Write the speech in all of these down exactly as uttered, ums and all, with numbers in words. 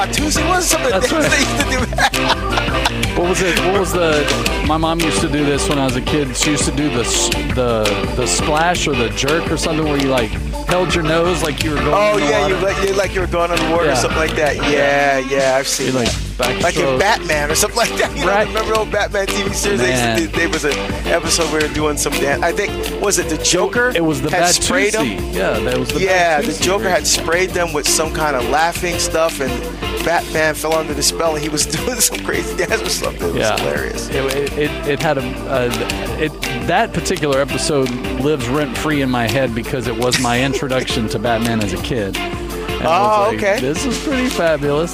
Watusi? What was some of the things they used to do? What was it? What was the? My mom used to do this when I was a kid. She used to do the the the splash or the jerk or something where you like held your nose like you were going. Oh in the yeah, water. you like you like you were going underwater Yeah. or something like that. Yeah, yeah, I've seen You like that. Like in backstroke. Batman or something like that. You Right. know, remember old Batman T V series? They Man. used to do, there was an episode where they were doing some dance. I think was it the Joker? It was the had bad sprayed them. Yeah, that was the Yeah, the Batusi Joker version. had sprayed them with some kind of laughing stuff, and Batman fell under the spell, and he was doing some crazy dance or something. It was Yeah. hilarious. It, it, it, it had a uh, it that particular episode lives rent free in my head because it was my introduction to Batman as a kid. And I Oh, was like, okay. This is pretty fabulous.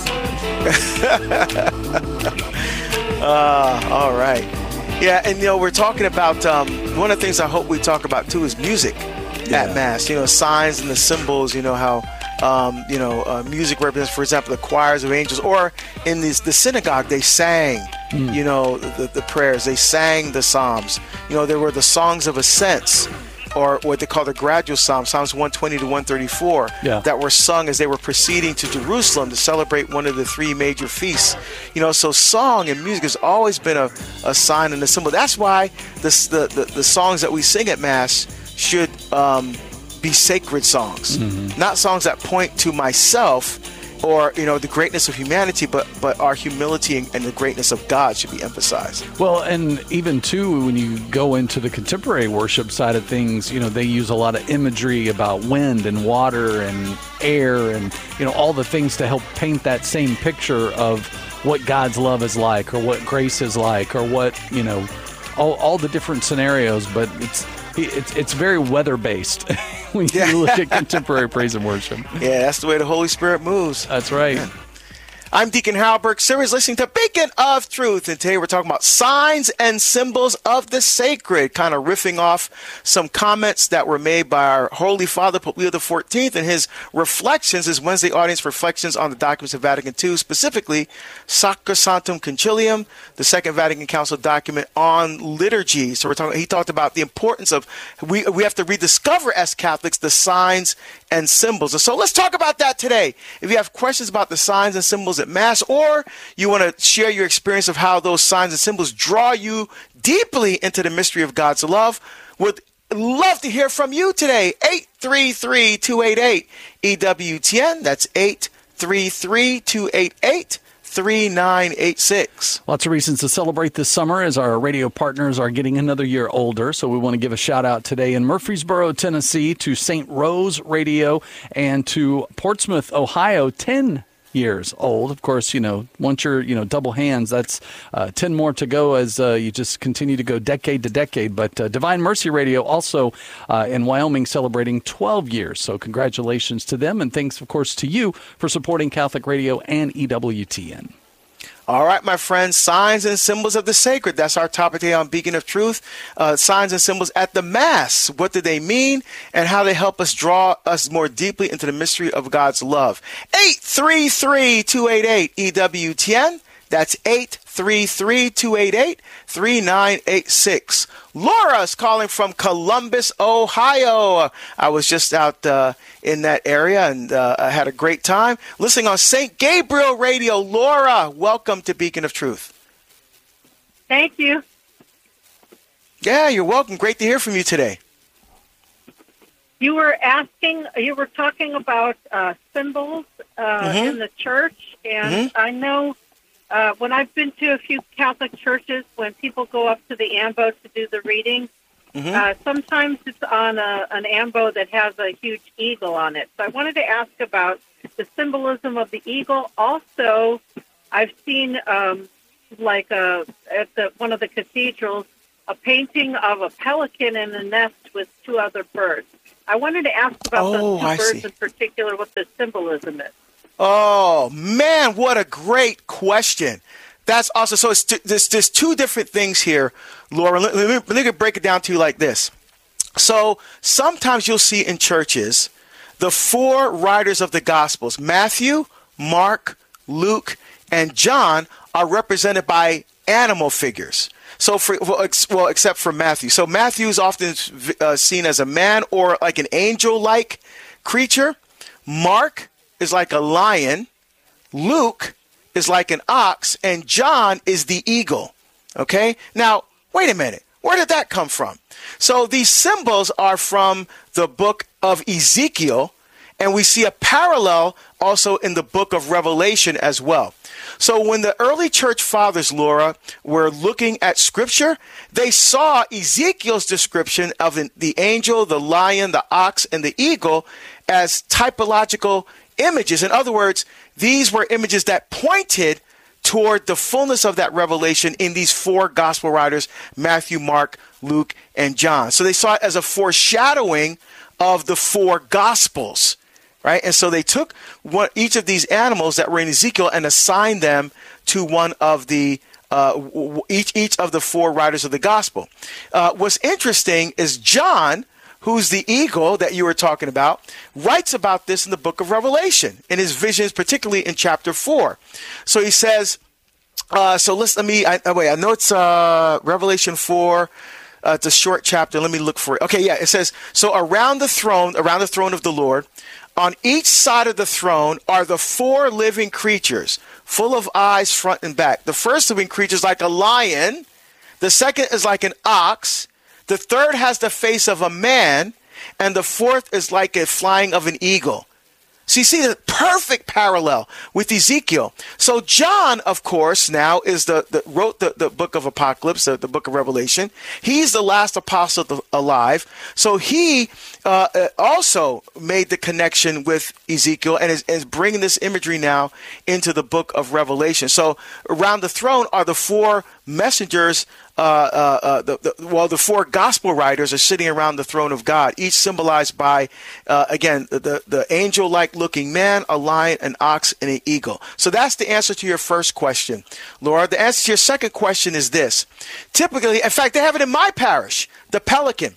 Uh, all right. Yeah, and you know, we're talking about um, one of the things I hope we talk about too is music Yeah. at Mass. You know, signs and the symbols. You know how um, you know uh, music represents, for example, the choirs of angels, or in this, the synagogue they sang. You know, the, the prayers. They sang the psalms. You know, there were the songs of ascents, or what they call the gradual psalms, Psalms one twenty to one thirty-four, Yeah. that were sung as they were proceeding to Jerusalem to celebrate one of the three major feasts. You know, so song and music has always been a, a sign and a symbol. That's why this, the, the, the songs that we sing at Mass should um, be sacred songs, not songs that point to myself or, you know, the greatness of humanity, but, but our humility and, and the greatness of God should be emphasized. Well, and even too, when you go into the contemporary worship side of things, you know, they use a lot of imagery about wind and water and air and, you know, all the things to help paint that same picture of what God's love is like or what grace is like or what, you know, all, all the different scenarios. But it's it's, it's very weather-based when you Yeah. look at contemporary praise and worship. Yeah, that's the way the Holy Spirit moves. That's right. I'm Deacon Halberg, series listening to Beacon of Truth, and today we're talking about signs and symbols of the sacred, kind of riffing off some comments that were made by our Holy Father, Pope Leo the fourteenth, and his reflections, his Wednesday audience reflections on the documents of Vatican two, specifically Sacrosanctum Concilium, the Second Vatican Council document on liturgy. So we're talking. He talked about the importance of we we have to rediscover as Catholics the signs and symbols. And so let's talk about that today. If you have questions about the signs and symbols at Mass, or you want to share your experience of how those signs and symbols draw you deeply into the mystery of God's love, would love to hear from you today. eight three three, two eight eight, E W T N. That's eight three three, two eight eight, three nine eight six. Lots of reasons to celebrate this summer as our radio partners are getting another year older. So we want to give a shout out today in Murfreesboro, Tennessee to Saint Rose Radio and to Portsmouth, Ohio, ten years old. Of course, you know, once you're, you know, double hands, that's uh, ten more to go as uh, you just continue to go decade to decade. But uh, Divine Mercy Radio also uh, in Wyoming celebrating twelve years. So congratulations to them. And thanks, of course, to you for supporting Catholic Radio and E W T N. All right, my friends, signs and symbols of the sacred. That's our topic today on Beacon of Truth. Uh, signs and symbols at the Mass. What do they mean and how they help us draw us more deeply into the mystery of God's love? eight three three, two eight eight, E W T N. That's eight three three, two eight eight, three nine eight six. Laura's calling from Columbus, Ohio. I was just out uh, in that area and uh, I had a great time listening on Saint Gabriel Radio. Laura, welcome to Beacon of Truth. Thank you. Yeah, you're welcome. Great to hear from you today. You were asking, you were talking about uh, symbols uh, Mhm. in the church, and Mhm. I know uh, when I've been to a few Catholic churches, when people go up to the ambo to do the reading, Mhm. uh, sometimes it's on a, an ambo that has a huge eagle on it. So I wanted to ask about the symbolism of the eagle. Also, I've seen, um, like a, at the, one of the cathedrals, a painting of a pelican in a nest with two other birds. I wanted to ask about Oh, those two I birds see. in particular, what the symbolism is. Oh, man, what a great question. That's awesome. So it's t- there's, there's two different things here, Laura. Let, let, me, let me break it down to you like this. So sometimes you'll see in churches the four writers of the Gospels, Matthew, Mark, Luke, and John, are represented by animal figures. So, for well, ex, well except for Matthew. So Matthew is often uh, seen as a man or like an angel-like creature. Mark is like a lion, Luke is like an ox, and John is the eagle. Okay? Now, wait a minute. Where did that come from? So these symbols are from the book of Ezekiel, and we see a parallel also in the book of Revelation as well. So when the early church fathers, Laura, were looking at scripture, they saw Ezekiel's description of the angel, the lion, the ox, and the eagle as typological images. In other words, these were images that pointed toward the fullness of that revelation in these four gospel writers, Matthew, Mark, Luke, and John. So they saw it as a foreshadowing of the four gospels, right? And so they took one, each of these animals that were in Ezekiel and assigned them to one of the uh, each each of the four writers of the gospel. Uh, what's interesting is John, who's the eagle that you were talking about, writes about this in the book of Revelation, in his visions, particularly in chapter four. So he says, uh, so let's, let me, I, oh wait, I know it's uh, Revelation four, uh, it's a short chapter, let me look for it. Okay, yeah, it says, so around the throne, around the throne of the Lord, on each side of the throne are the four living creatures, full of eyes front and back. The first living creature is like a lion, the second is like an ox, the third has the face of a man, and the fourth is like a flying of an eagle. So you see the perfect parallel with Ezekiel. So John, of course, now is the, the wrote the, the book of Apocalypse, the, the book of Revelation. He's the last apostle to, alive. So he uh, also made the connection with Ezekiel and is, is bringing this imagery now into the book of Revelation. So around the throne are the four messengers. Uh, uh, uh, the, the, well, the four gospel writers are sitting around the throne of God, each symbolized by, uh, again, the, the angel-like looking man, a lion, an ox, and an eagle. So that's the answer to your first question, Laura. The answer to your second question is this. Typically, in fact, they have it in my parish, the pelican.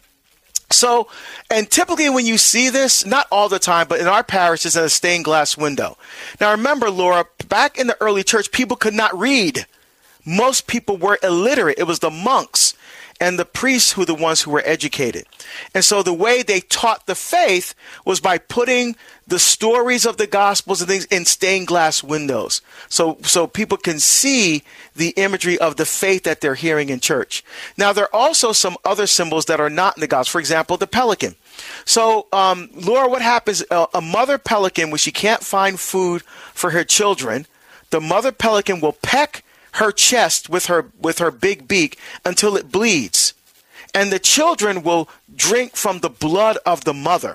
So, and typically when you see this, not all the time, but in our parish, it's in a stained glass window. Now, remember, Laura, back in the early church, people could not read. Most people were illiterate. It was the monks and the priests who were the ones who were educated. And so the way they taught the faith was by putting the stories of the Gospels and things in stained glass windows. So, so people can see the imagery of the faith that they're hearing in church. Now, there are also some other symbols that are not in the Gospel. For example, the pelican. So, um, Laura, what happens? Uh, a mother pelican, when she can't find food for her children, the mother pelican will peck her chest with her with her big beak until it bleeds, and the children will drink from the blood of the mother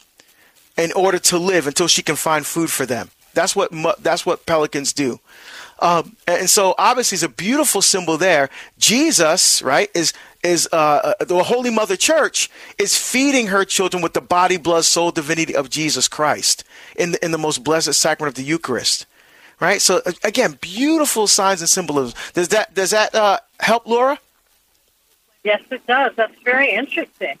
in order to live until she can find food for them. That's what that's what pelicans do. Um, and so obviously it's a beautiful symbol there. Jesus, right, is is uh, the Holy Mother Church is feeding her children with the body, blood, soul, divinity of Jesus Christ in the, in the most blessed sacrament of the Eucharist. Right. So, again, beautiful signs and symbolism. Does that does that uh, help, Laura? Yes, it does. That's very interesting.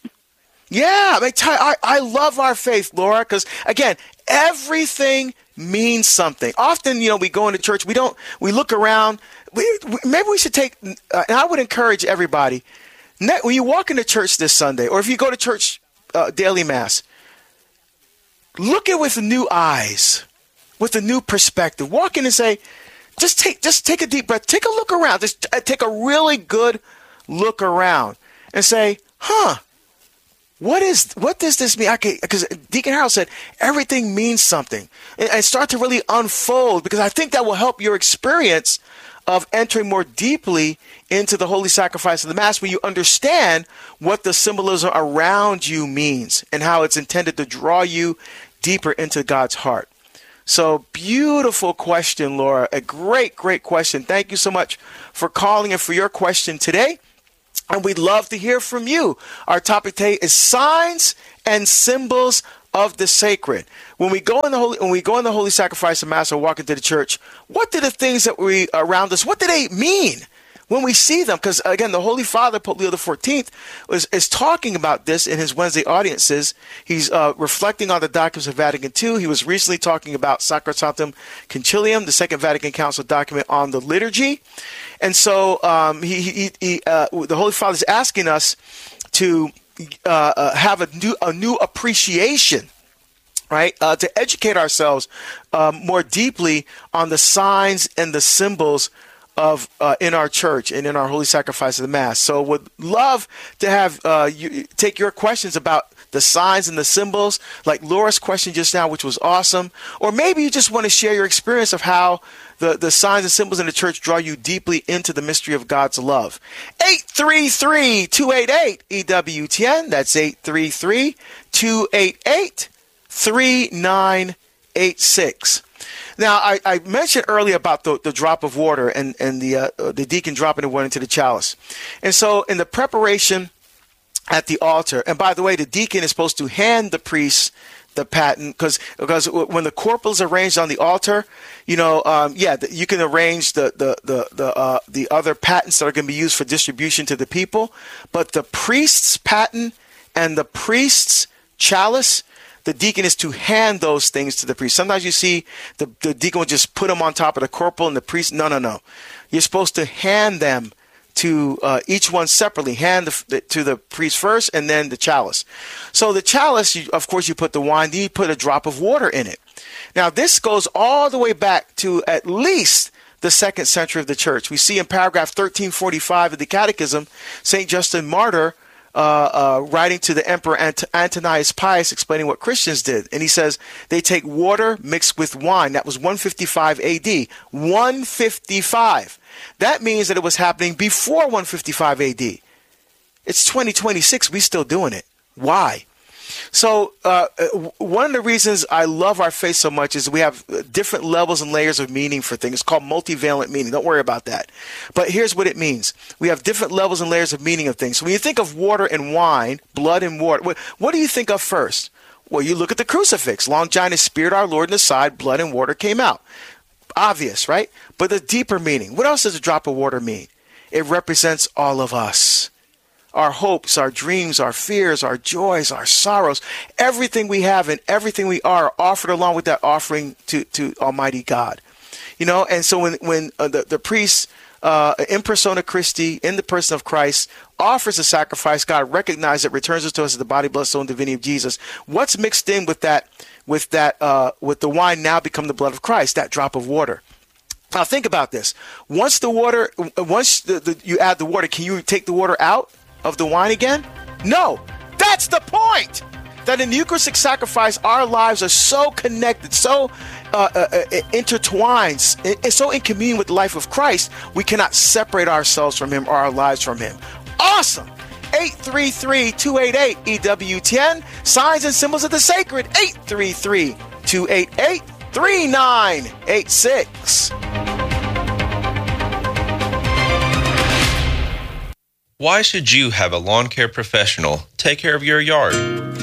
Yeah. I, I, I love our faith, Laura, because, again, everything means something. Often, you know, we go into church, we don't, we look around. We, we, maybe we should take, uh, and I would encourage everybody, when you walk into church this Sunday, or if you go to church uh, daily mass, look at it with new eyes. With a new perspective, walk in and say, just take, just take a deep breath, take a look around, just take a really good look around, and say, "Huh, what is, what does this mean?" Okay, because Deacon Harold said everything means something, and, and start to really unfold, because I think that will help your experience of entering more deeply into the holy sacrifice of the Mass when you understand what the symbolism around you means and how it's intended to draw you deeper into God's heart. So, beautiful question, Laura. A great, great question. Thank you so much for calling and for your question today. And we'd love to hear from you. Our topic today is signs and symbols of the sacred. When we go in the holy, when we go in the holy sacrifice of Mass or walk into the church, what do the things that we around us, what do they mean when we see them? Because again, the Holy Father, Pope Leo the fourteenth, is, is talking about this in his Wednesday audiences. He's uh, reflecting on the documents of Vatican Two. He was recently talking about Sacrosanctum Concilium, the Second Vatican Council document on the liturgy. And so um, he, he, he, uh, the Holy Father is asking us to uh, uh, have a new, a new appreciation, right? Uh, to educate ourselves um, more deeply on the signs and the symbols of uh, in our church and in our holy sacrifice of the Mass. So would love to have uh, you take your questions about the signs and the symbols, like Laura's question just now, which was awesome. Or maybe you just want to share your experience of how the, the signs and symbols in the church draw you deeply into the mystery of God's love. eight three three, two eight eight, E W T N. That's eight three three, two eight eight, three nine eight six. Now, I, I mentioned earlier about the, the drop of water and, and the, uh, the deacon dropping the water into the chalice. And so in the preparation at the altar, and by the way, the deacon is supposed to hand the priest the paten, because because when the corporal is arranged on the altar, you know, um, yeah, the, you can arrange the the the the, uh, the other patens that are going to be used for distribution to the people, but the priest's paten and the priest's chalice, the deacon is to hand those things to the priest. Sometimes you see the, the deacon will just put them on top of the corporal and the priest. No, no, no. You're supposed to hand them to uh, each one separately. Hand the, the, to the priest first and then the chalice. So the chalice, you, of course, you put the wine, then you put a drop of water in it. Now, this goes all the way back to at least the second century of the church. We see in paragraph thirteen forty-five of the Catechism, Saint Justin Martyr, Uh, uh, writing to the Emperor Ant- Antonius Pius, explaining what Christians did. And he says they take water mixed with wine. That was one fifty-five A D. one fifty-five. That means that it was happening before one fifty-five A D. It's twenty twenty-six. We're still doing it. Why? So uh, one of the reasons I love our faith so much is we have different levels and layers of meaning for things. It's called multivalent meaning. Don't worry about that. But here's what it means. We have different levels and layers of meaning of things. So when you think of water and wine, blood and water, what, what do you think of first? Well, you look at the crucifix. Longinus speared our Lord in the side, blood and water came out. Obvious, right? But the deeper meaning. What else does a drop of water mean? It represents all of us. Our hopes, our dreams, our fears, our joys, our sorrows, everything we have and everything we are offered along with that offering to, to Almighty God. You know, and so when, when uh, the, the priest, uh, in persona Christi, in the person of Christ, offers a sacrifice, God recognizes it, returns it to us as the body, blood, soul, and divinity of Jesus. What's mixed in with that, with that, uh, with the wine now become the blood of Christ, that drop of water. Now think about this. Once the water, once the, the, you add the water, can you take the water out of the wine again? No. That's the point. That in the Eucharistic sacrifice, our lives are so connected, so uh, uh, uh, intertwined, uh, so in communion with the life of Christ, we cannot separate ourselves from Him or our lives from Him. Awesome. eight three three, two eight eight, E W T N. Signs and symbols of the sacred. eight three three, two eight eight, three nine eight six. Why should you have a lawn care professional take care of your yard?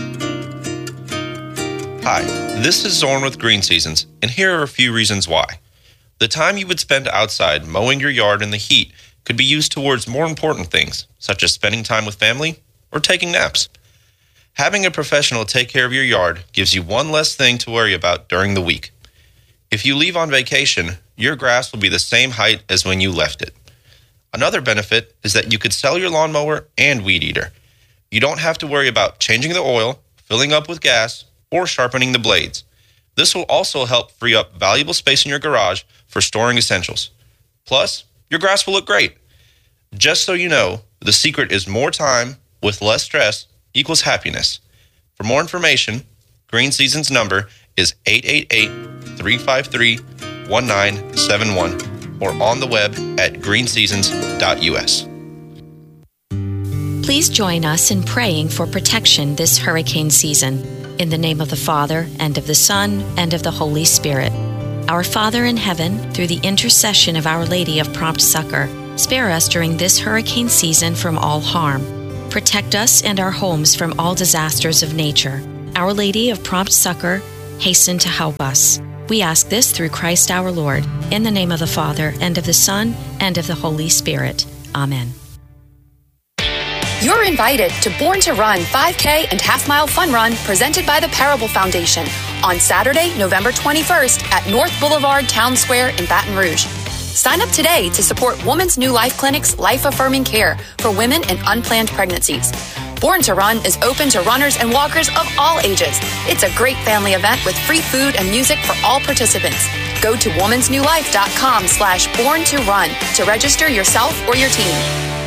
Hi, this is Zorn with Green Seasons, and here are a few reasons why. The time you would spend outside mowing your yard in the heat could be used towards more important things, such as spending time with family or taking naps. Having a professional take care of your yard gives you one less thing to worry about during the week. If you leave on vacation, your grass will be the same height as when you left it. Another benefit is that you could sell your lawnmower and weed eater. You don't have to worry about changing the oil, filling up with gas, or sharpening the blades. This will also help free up valuable space in your garage for storing essentials. Plus, your grass will look great. Just so you know, the secret is more time with less stress equals happiness. For more information, Green Seasons number is eight eight eight, three five three, one nine seven one. or on the web at green seasons dot U S. Please join us in praying for protection this hurricane season. In the name of the Father, and of the Son, and of the Holy Spirit. Our Father in heaven, through the intercession of Our Lady of Prompt Succor, spare us during this hurricane season from all harm. Protect us and our homes from all disasters of nature. Our Lady of Prompt Succor, hasten to help us. We ask this through Christ our Lord, in the name of the Father, and of the Son, and of the Holy Spirit. Amen. You're invited to Born to Run five K and Half Mile Fun Run presented by the Parable Foundation on Saturday, November twenty-first at North Boulevard Town Square in Baton Rouge. Sign up today to support Woman's New Life Clinic's life-affirming care for women in unplanned pregnancies. Born to Run is open to runners and walkers of all ages. It's a great family event with free food and music for all participants. Go to womansnewlife.com slash born to run to register yourself or your team.